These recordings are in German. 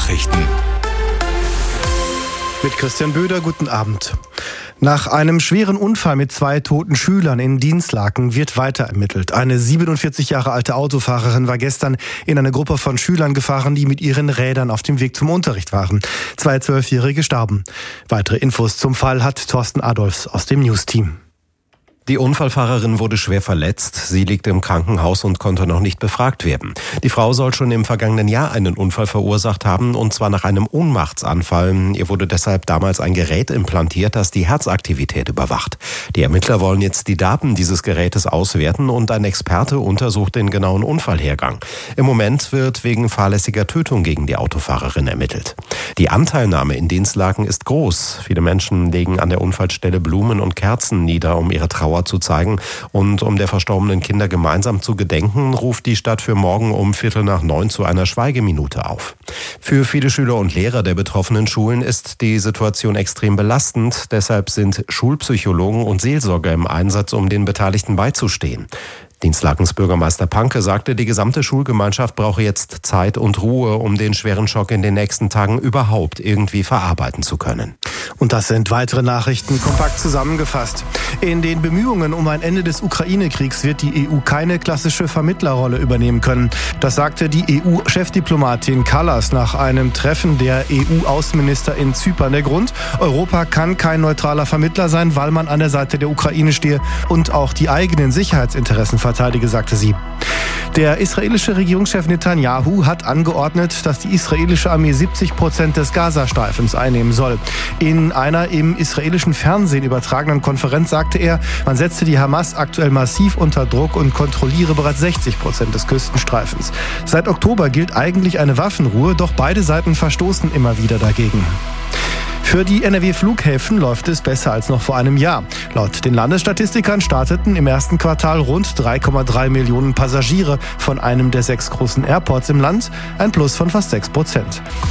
Nachrichten. Mit Christian Böder, guten Abend. Nach einem schweren Unfall mit 2 toten Schülern in Dinslaken wird weiter ermittelt. Eine 47 Jahre alte Autofahrerin war gestern in eine Gruppe von Schülern gefahren, die mit ihren Rädern auf dem Weg zum Unterricht waren. 2 12-Jährige starben. Weitere Infos zum Fall hat Thorsten Adolfs aus dem News-Team. Die Unfallfahrerin wurde schwer verletzt. Sie liegt im Krankenhaus und konnte noch nicht befragt werden. Die Frau soll schon im vergangenen Jahr einen Unfall verursacht haben, und zwar nach einem Ohnmachtsanfall. Ihr wurde deshalb damals ein Gerät implantiert, das die Herzaktivität überwacht. Die Ermittler wollen jetzt die Daten dieses Gerätes auswerten und ein Experte untersucht den genauen Unfallhergang. Im Moment wird wegen fahrlässiger Tötung gegen die Autofahrerin ermittelt. Die Anteilnahme in Dinslaken ist groß. Viele Menschen legen an der Unfallstelle Blumen und Kerzen nieder, um ihre Trauer zu zeigen, und um der verstorbenen Kinder gemeinsam zu gedenken, ruft die Stadt für morgen um 8:45 zu einer Schweigeminute auf. Für viele Schüler und Lehrer der betroffenen Schulen ist die Situation extrem belastend. Deshalb sind Schulpsychologen und Seelsorger im Einsatz, um den Beteiligten beizustehen. Dinslakens Bürgermeister Panke sagte, die gesamte Schulgemeinschaft brauche jetzt Zeit und Ruhe, um den schweren Schock in den nächsten Tagen überhaupt irgendwie verarbeiten zu können. Und das sind weitere Nachrichten kompakt zusammengefasst. In den Bemühungen um ein Ende des Ukraine-Kriegs wird die EU keine klassische Vermittlerrolle übernehmen können. Das sagte die EU-Chefdiplomatin Kallas nach einem Treffen der EU-Außenminister in Zypern. Der Grund: Europa kann kein neutraler Vermittler sein, weil man an der Seite der Ukraine stehe und auch die eigenen Sicherheitsinteressen verteidige, sagte sie. Der israelische Regierungschef Netanyahu hat angeordnet, dass die israelische Armee 70% des Gazastreifens einnehmen soll. In einer im israelischen Fernsehen übertragenen Konferenz sagte er, man setze die Hamas aktuell massiv unter Druck und kontrolliere bereits 60% des Küstenstreifens. Seit Oktober gilt eigentlich eine Waffenruhe, doch beide Seiten verstoßen immer wieder dagegen. Für die NRW-Flughäfen läuft es besser als noch vor einem Jahr. Laut den Landesstatistikern starteten im ersten Quartal rund 3,3 Millionen Passagiere von einem der 6 großen Airports im Land, ein Plus von fast 6%.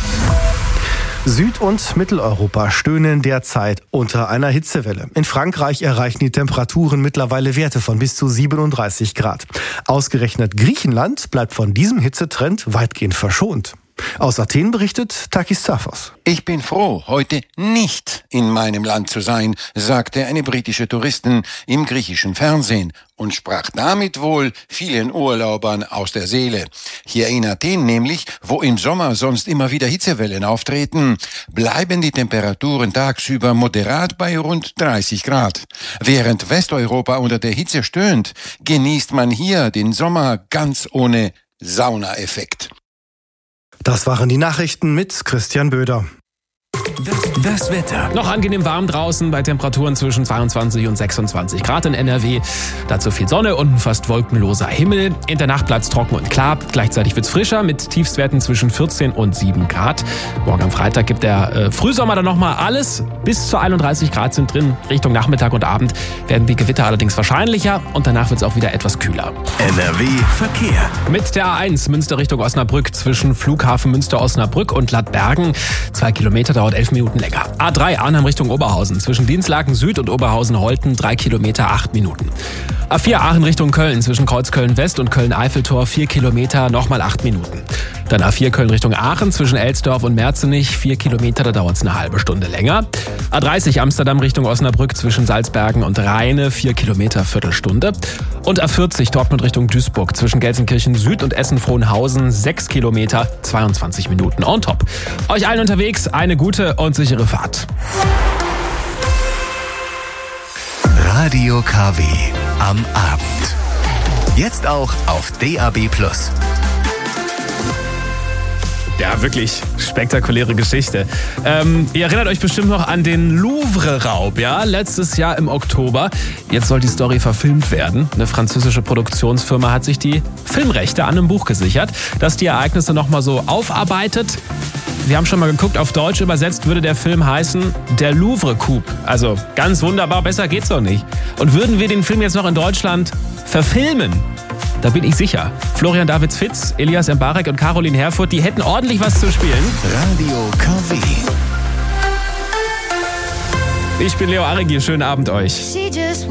Süd- und Mitteleuropa stöhnen derzeit unter einer Hitzewelle. In Frankreich erreichen die Temperaturen mittlerweile Werte von bis zu 37 Grad. Ausgerechnet Griechenland bleibt von diesem Hitzetrend weitgehend verschont. Aus Athen berichtet Takis Zaphos. Ich bin froh, heute nicht in meinem Land zu sein, sagte eine britische Touristin im griechischen Fernsehen und sprach damit wohl vielen Urlaubern aus der Seele. Hier in Athen nämlich, wo im Sommer sonst immer wieder Hitzewellen auftreten, bleiben die Temperaturen tagsüber moderat bei rund 30 Grad. Während Westeuropa unter der Hitze stöhnt, genießt man hier den Sommer ganz ohne Saunaeffekt. Das waren die Nachrichten mit Christian Böder. Das Wetter. Noch angenehm warm draußen bei Temperaturen zwischen 22 und 26 Grad in NRW. Dazu viel Sonne und ein fast wolkenloser Himmel. In der Nacht bleibt es trocken und klar. Gleichzeitig wird es frischer mit Tiefstwerten zwischen 14 und 7 Grad. Morgen am Freitag gibt der Frühsommer dann nochmal alles. Bis zu 31 Grad sind drin. Richtung Nachmittag und Abend werden die Gewitter allerdings wahrscheinlicher und danach wird es auch wieder etwas kühler. NRW Verkehr. Mit der A1 Münster Richtung Osnabrück zwischen Flughafen Münster-Osnabrück und Ladbergen. 2 Kilometer dauert 11 Minuten länger. A3 Arnhem Richtung Oberhausen zwischen Dinslaken Süd und Oberhausen-Holten 3 Kilometer 8 Minuten. A4 Aachen Richtung Köln zwischen Kreuzköln West und Köln-Eiffeltor 4 Kilometer nochmal 8 Minuten. Dann A4 Köln Richtung Aachen zwischen Elsdorf und Merzenich 4 Kilometer, da dauert es eine halbe Stunde länger. A30 Amsterdam Richtung Osnabrück zwischen Salzbergen und Rheine 4 Kilometer Viertelstunde. Und A40 Dortmund Richtung Duisburg zwischen Gelsenkirchen Süd und Essen-Frohnhausen 6 Kilometer 22 Minuten on top. Euch allen unterwegs eine gute und sichere Fahrt. Radio KW am Abend. Jetzt auch auf DAB+. Ja, wirklich spektakuläre Geschichte. Ihr erinnert euch bestimmt noch an den Louvre-Raub, ja? Letztes Jahr im Oktober. Jetzt soll die Story verfilmt werden. Eine französische Produktionsfirma hat sich die Filmrechte an einem Buch gesichert, das die Ereignisse nochmal so aufarbeitet. Wir haben schon mal geguckt, auf Deutsch übersetzt würde der Film heißen Der Louvre-Coup. Also ganz wunderbar, besser geht's doch nicht. Und würden wir den Film jetzt noch in Deutschland verfilmen, da bin ich sicher, Florian Davids-Fitz, Elias Mbarek und Caroline Herfurth, die hätten ordentlich was zu spielen. Radio KW. Ich bin Leo Arregier, schönen Abend euch.